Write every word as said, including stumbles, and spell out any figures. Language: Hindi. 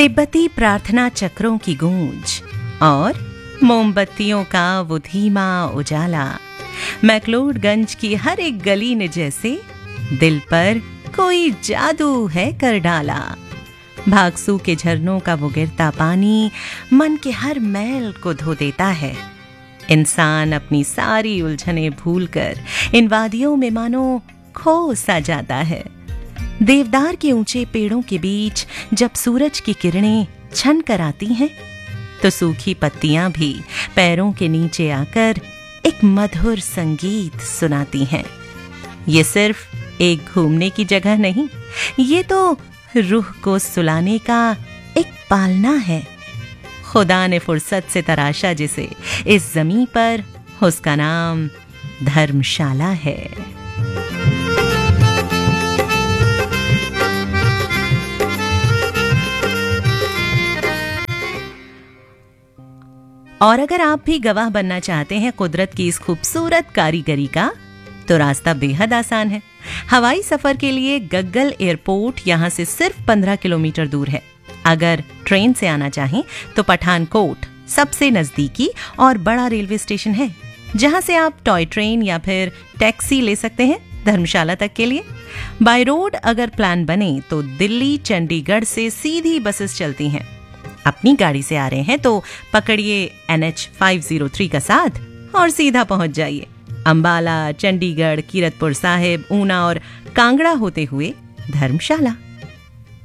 तिब्बती प्रार्थना चक्रों की गूंज और मोमबत्तियों का वो धीमा उजाला मैक्लोडगंज की हर एक गली ने जैसे दिल पर कोई जादू है कर डाला। भागसू के झरनों का वो गिरता पानी मन के हर मैल को धो देता है। इंसान अपनी सारी उलझने भूलकर इन वादियों में मानो खो सा जाता है। देवदार के ऊंचे पेड़ों के बीच जब सूरज की किरणें छन कर आती हैं, तो सूखी पत्तियां भी पैरों के नीचे आकर एक मधुर संगीत सुनाती हैं। ये सिर्फ एक घूमने की जगह नहीं, ये तो रूह को सुलाने का एक पालना है। खुदा ने फुर्सत से तराशा जिसे इस जमीन पर, उसका नाम धर्मशाला है। और अगर आप भी गवाह बनना चाहते हैं कुदरत की इस खूबसूरत कारीगरी का, तो रास्ता बेहद आसान है। हवाई सफर के लिए गग्गल एयरपोर्ट यहां से सिर्फ पंद्रह किलोमीटर दूर है। अगर ट्रेन से आना चाहें तो पठानकोट सबसे नजदीकी और बड़ा रेलवे स्टेशन है, जहां से आप टॉय ट्रेन या फिर टैक्सी ले सकते हैं धर्मशाला तक के लिए। बाय रोड अगर प्लान बने तो दिल्ली चंडीगढ़ से सीधी बसेस चलती हैं। अपनी गाड़ी से आ रहे हैं तो पकड़िए एन एच पाँच सौ तीन का साथ और सीधा पहुंच जाइए अंबाला, चंडीगढ़, कीरतपुर साहिब, ऊना और कांगड़ा होते हुए धर्मशाला।